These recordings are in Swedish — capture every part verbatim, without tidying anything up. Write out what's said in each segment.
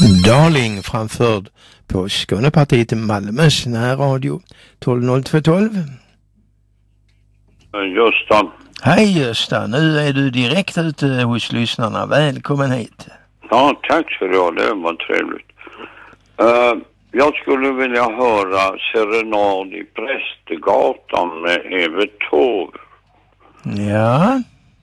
Darling framförd på Skånepartiet i Malmös närradio tolv noll två tolv. Gösta. Hej Gösta, nu är du direkt ute hos lyssnarna. Välkommen hit. Ja, tack för det. Det var trevligt. Uh, jag skulle vilja höra Serenad i Prästgatan med Evert Taube. Ja.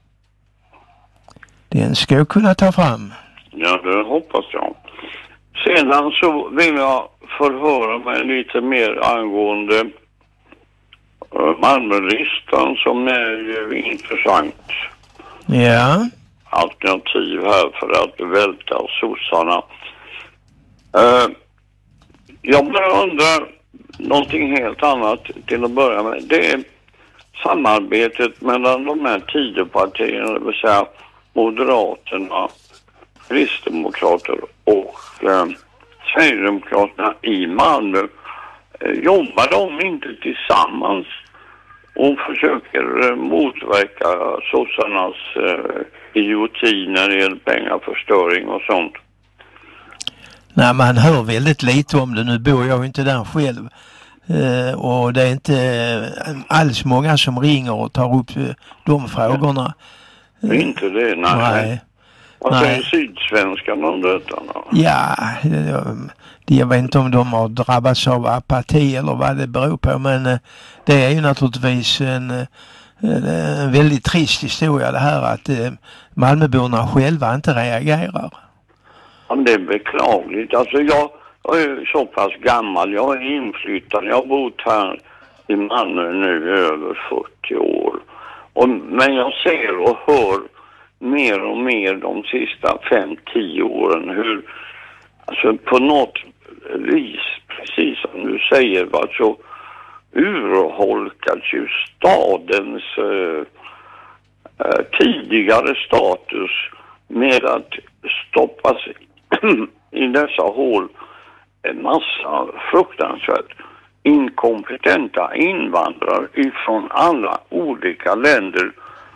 Den ska jag kunna ta fram. Ja, det hoppas jag. Sedan så vill jag förhöra mig lite mer angående uh, Malmölistan som är ju intressant. Ja. Alternativ här för att välta sossarna. Uh, jag bara undrar någonting helt annat till att börja med. Det är samarbetet mellan de här Tidöpartierna, det vill säga Moderaterna, Kristdemokrater och eh, Sverigedemokraterna i Malmö. Eh, jobbar de inte tillsammans och försöker eh, motverka sossarnas eh, idioti när det gäller pengaförstöring och sånt? Nej, man hör väldigt lite om det. Nu bor jag ju inte där själv. Uh, och det är inte uh, alls många som ringer och tar upp uh, de frågorna. Uh, inte det? Nej. nej. Vad säger Sydsvenskan om detta? No? Ja, uh, jag vet inte om de har drabbats av apati eller vad det beror på. Men uh, det är ju naturligtvis en, uh, en väldigt trist historia det här att uh, Malmöborna själva inte reagerar. Ja, det är beklagligt. Alltså jag Jag är så pass gammal, jag är inflyttad, jag har bott här i Malmö nu över fyrtio år. Och, men jag ser och hör mer och mer de sista fem till tio åren hur, alltså på något vis, precis som du säger, var så urholkats ju stadens eh, eh, tidigare status med att stoppas i dessa hål en massa fruktansvärt inkompetenta invandrare ifrån alla olika länder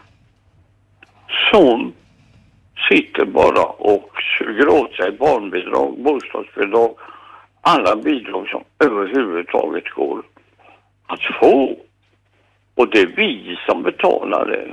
som sitter bara och suger åt sig barnbidrag, bostadsbidrag, alla bidrag som överhuvudtaget går att få. Och det är vi som betalar det.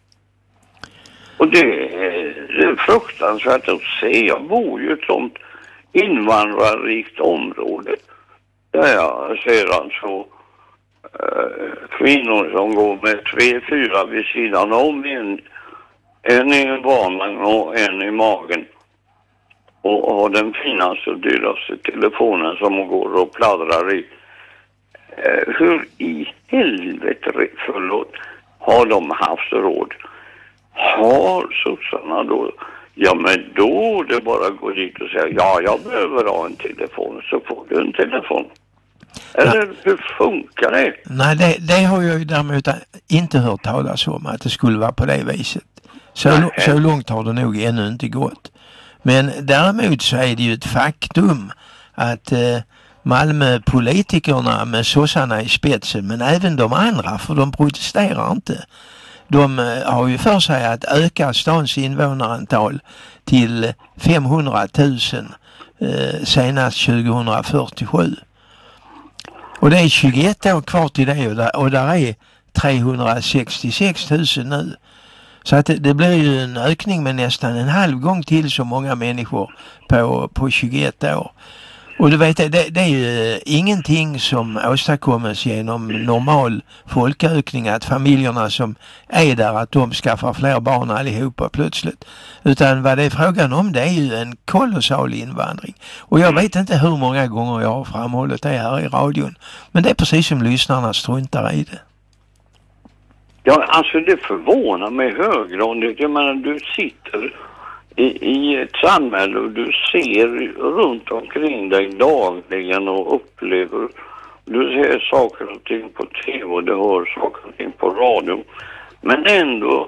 Och det är, det är fruktansvärt att se. Jag bor ju ett sånt invandrarrikt område där jag ser alltså äh, kvinnor som går med tre, fyra vid sidan om, en, en i banan och en i magen och har den finaste och dyraste telefonen som går och pladdrar i. Äh, hur i helvete, förlåt, har de haft råd? Har sossarna då? Ja, men då det bara går dit och säger ja, jag behöver ha en telefon, så får du en telefon. Eller ja. Hur funkar det? Nej, det, det har jag ju däremot inte hört talas om att det skulle vara på det viset. Så, så långt har det nog ännu inte gått. Men däremot så är det ju ett faktum att eh, Malmöpolitikerna med sossarna i spetsen, men även de andra, för de protesterar inte. De har ju för sig att öka stans invånarantal till femhundratusen eh, senast tjugohundrafyrtiosju. Och det är tjugoett år kvar till det och där, och där är trehundrasextiosex tusen nu. Så att det, det blir ju en ökning med nästan en halv gång till så många människor på, på tjugoett år. Och du vet, det, det är ju ingenting som åstadkommes genom normal folkökning, att familjerna som är där, att de skaffar fler barn allihopa plötsligt. Utan vad det är frågan om, det är ju en kolossal invandring. Och jag vet inte hur många gånger jag har framhållit det här i radion. Men det är precis som lyssnarna struntar i det. Ja, alltså det förvånar mig höggradigt. Jag menar, du sitter I, i ett samhälle och du ser runt omkring dig dagligen och upplever, du ser saker och ting på tv och du hör saker och ting på radio, men ändå